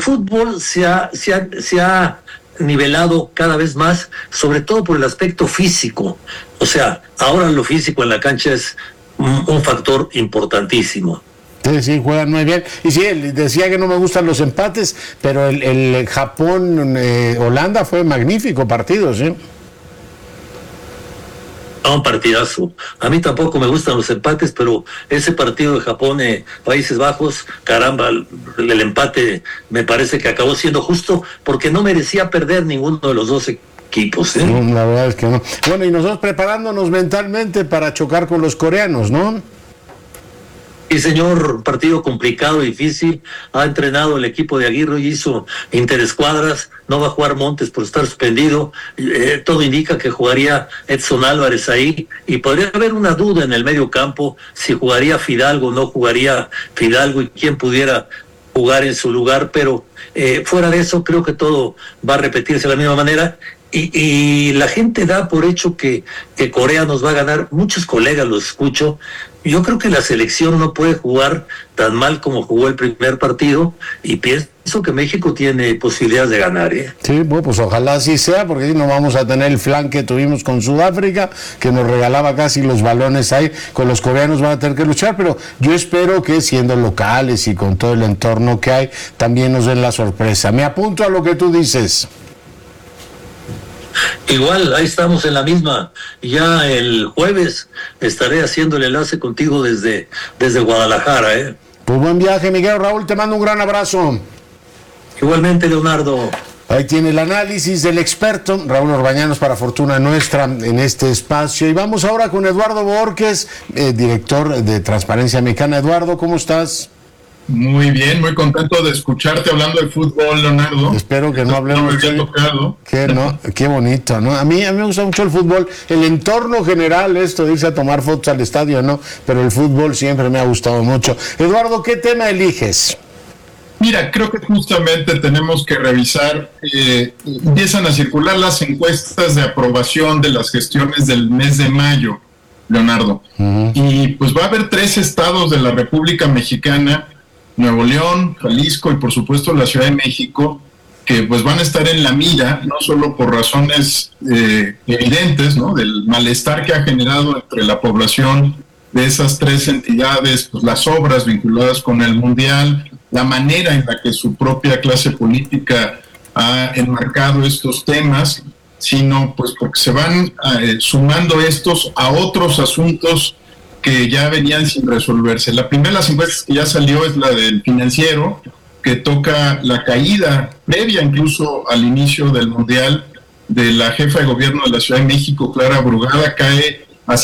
fútbol se ha nivelado cada vez más, sobre todo por el aspecto físico. O sea, ahora lo físico en la cancha es un factor importantísimo. Sí, juegan muy bien. Y sí, decía que no me gustan los empates, pero el Japón-Holanda fue magnífico partido, ¿sí? Un partidazo. A mí tampoco me gustan los empates, pero ese partido de Japón, Países Bajos, caramba, el empate me parece que acabó siendo justo porque no merecía perder ninguno de los dos equipos. No, la verdad es que no. Bueno, y nosotros preparándonos mentalmente para chocar con los coreanos, ¿no? Sí, señor, partido complicado, difícil. Ha entrenado el equipo de Aguirre y hizo interescuadras. No va a jugar Montes por estar suspendido. Todo indica que jugaría Edson Álvarez ahí. Y podría haber una duda en el medio campo si jugaría Fidalgo o no jugaría Fidalgo y quién pudiera jugar en su lugar. Pero fuera de eso, creo que todo va a repetirse de la misma manera. Y la gente da por hecho que Corea nos va a ganar. Muchos colegas los escucho. Yo creo que la selección no puede jugar tan mal como jugó el primer partido y pienso que México tiene posibilidades de ganar. Sí, bueno, pues ojalá así sea, porque ahí no vamos a tener el flan que tuvimos con Sudáfrica, que nos regalaba casi los balones ahí. Con los coreanos van a tener que luchar, pero yo espero que siendo locales y con todo el entorno que hay, también nos den la sorpresa. Me apunto a lo que tú dices. Igual, ahí estamos en la misma. Ya el jueves estaré haciendo el enlace contigo desde Guadalajara. Pues buen viaje, Miguel. Raúl, te mando un gran abrazo. Igualmente, Leonardo. Ahí tiene el análisis del experto Raúl Orbañanos, para fortuna nuestra en este espacio. Y vamos ahora con Eduardo Borges, director de Transparencia Mexicana. Eduardo, ¿cómo estás? Muy bien, muy contento de escucharte hablando de fútbol, Leonardo. Espero que no hablemos qué bonito, ¿no? A mí me gusta mucho el fútbol, el entorno general, esto de irse a tomar fotos al estadio, ¿no? Pero el fútbol siempre me ha gustado mucho. Eduardo, ¿qué tema eliges? Mira, creo que justamente tenemos que revisar, empiezan a circular las encuestas de aprobación de las gestiones del mes de mayo, Leonardo. Y pues va a haber 3 estados de la República Mexicana, Nuevo León, Jalisco y por supuesto la Ciudad de México, que pues van a estar en la mira, no solo por razones evidentes, ¿no?, del malestar que ha generado entre la población de esas 3 entidades, pues las obras vinculadas con el Mundial, la manera en la que su propia clase política ha enmarcado estos temas, sino pues porque se van sumando estos a otros asuntos que ya venían sin resolverse. La primera de las encuestas que ya salió es la del Financiero, que toca la caída previa incluso al inicio del Mundial de la jefa de gobierno de la Ciudad de México, Clara Brugada, cae a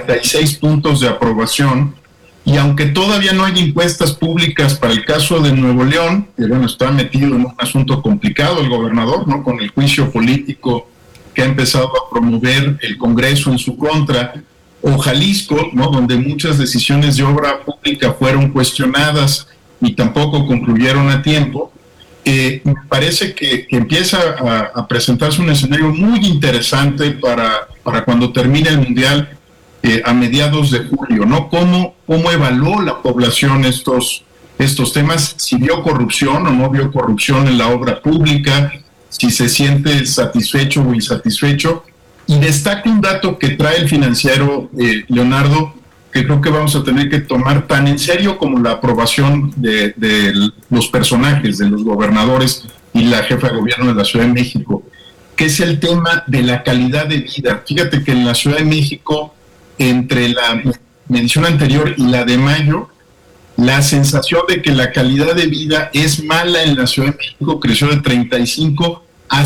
56 puntos de aprobación. Y aunque todavía no hay encuestas públicas para el caso de Nuevo León, que bueno, está metido en un asunto complicado el gobernador, ¿no?, con el juicio político que ha empezado a promover el Congreso en su contra, o Jalisco, ¿no?, donde muchas decisiones de obra pública fueron cuestionadas y tampoco concluyeron a tiempo, me parece que empieza a presentarse un escenario muy interesante para cuando termine el Mundial a mediados de julio, ¿no? ¿Cómo evaluó la población estos temas? Si vio corrupción o no vio corrupción en la obra pública, si se siente satisfecho o insatisfecho. Y destaca un dato que trae el Financiero, Leonardo, que creo que vamos a tener que tomar tan en serio como la aprobación de los personajes, de los gobernadores y la jefa de gobierno de la Ciudad de México, que es el tema de la calidad de vida. Fíjate que en la Ciudad de México, entre la medición anterior y la de mayo, la sensación de que la calidad de vida es mala en la Ciudad de México creció de 35 a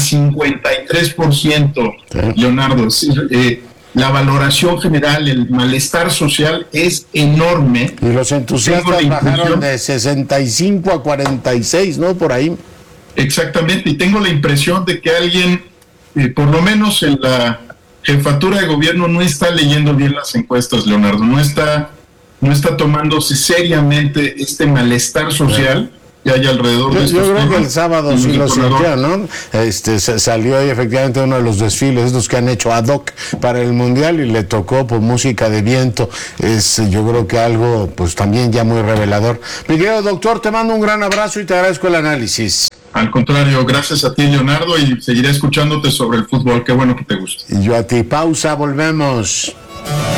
53%, Leonardo. La valoración general, el malestar social es enorme. Y los entusiastas bajaron de 65 a 46, ¿no? Por ahí. Exactamente, y tengo la impresión de que alguien, por lo menos en la jefatura de gobierno, no está leyendo bien las encuestas, Leonardo, no está tomándose seriamente este malestar social que hay alrededor de estos temas. Yo creo que el temas. sábado sí lo sintió, ¿no? Salió ahí efectivamente uno de los desfiles, estos que han hecho ad hoc para el Mundial, y le tocó por música de viento. Yo creo que algo pues también ya muy revelador. Mi querido doctor, te mando un gran abrazo y te agradezco el análisis. Al contrario, gracias a ti, Leonardo, y seguiré escuchándote sobre el fútbol. Qué bueno que te gusta. Y yo a ti. Pausa, volvemos.